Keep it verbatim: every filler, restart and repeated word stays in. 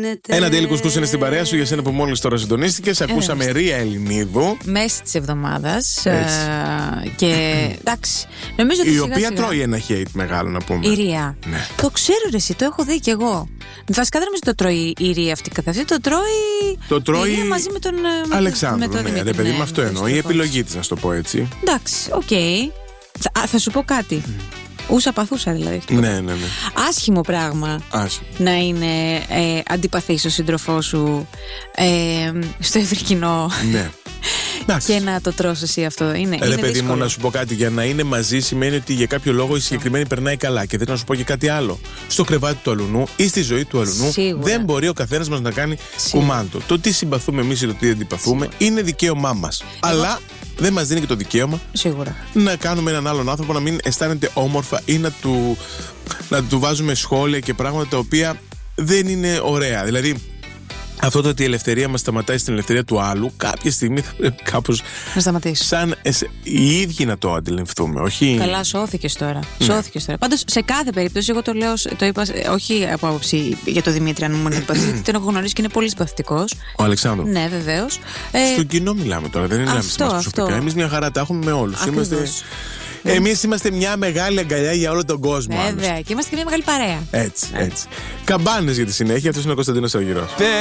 γίνεται. Ένα Daily Couscous είναι στην παρέα σου για σένα που μόλις τώρα συντονίστηκες. Ακούσαμε Ρία Ελληνίδου. Μέση της εβδομάδας. Ε, και εντάξει. Νομίζω ότι η σιγά οποία σιγά... τρώει ένα hate μεγάλο, να πούμε. Η Ρία. Ναι. Το ξέρω ρε εσύ, το έχω δει κι εγώ. Βασικά δεν νομίζω το τρώει η Ρία αυτή καθ' αυτή. Το τρώει. Το τρώει η Ρία μαζί με τον Αλεξάνδρου. Με τον Ναι, Δημήτρη, ρε παιδί, ναι, με αυτό εννοώ. Η επιλογή της, να σου το πω έτσι. Εντάξει, οκ. Okay. Θα, θα σου πω κάτι. Mm. Ούσα παθούσα δηλαδή. Ναι, ναι, ναι. Άσχημο πράγμα. Άσχημο. Να είναι ε, αντιπαθής ο σύντροφός σου ε, στο ευρύ κοινό. Ναι. Και να το τρως εσύ αυτό. Είναι, Ρε είναι παιδί δύσκολο. μου, να σου πω κάτι. Για να είναι μαζί σημαίνει ότι για κάποιο λόγο η συγκεκριμένη περνάει καλά. Και δεν να σου πω και κάτι άλλο. Στο κρεβάτι του αλουνού ή στη ζωή του αλουνού, Σίγουρα. δεν μπορεί ο καθένας μας να κάνει Σίγουρα. κουμάντο. Το τι συμπαθούμε εμείς ή το τι αντιπαθούμε Σίγουρα. είναι δικαίωμά μας. Εγώ... Αλλά δεν μας δίνει και το δικαίωμα Σίγουρα. να κάνουμε έναν άλλον άνθρωπο να μην αισθάνεται όμορφα ή να του, να του βάζουμε σχόλια και πράγματα τα οποία δεν είναι ωραία. Δηλαδή, αυτό το ότι η ελευθερία μας σταματάει στην ελευθερία του άλλου, κάποια στιγμή θα πρέπει κάπως να σταματήσει. Σαν εσ, οι ίδιοι να το αντιληφθούμε, όχι. Καλά, σώθηκες τώρα. Ναι. Σώθηκες τώρα. Πάντως, σε κάθε περίπτωση, εγώ το λέω, το είπα, όχι από άποψη για το Δημήτρη, αν μου είναι συμπαθητικός, τον έχω γνωρίσει και είναι πολύ συμπαθητικός. Ο Αλεξάνδρου. Ναι, βεβαίως. Στο ε, κοινό μιλάμε τώρα, δεν μιλάμε σε εμάς προσωπικά. Εμείς μια χαρά τα έχουμε με όλους. Είμαστε... Εμείς είμαστε μια μεγάλη αγκαλιά για όλο τον κόσμο. Βέβαια, άλλωστε. Και είμαστε και μια μεγάλη παρέα. Έτσι, έτσι. Καμπάνες για τη συνέχεια, αυτός είναι ο Κωνσταντίνος Αργυρός.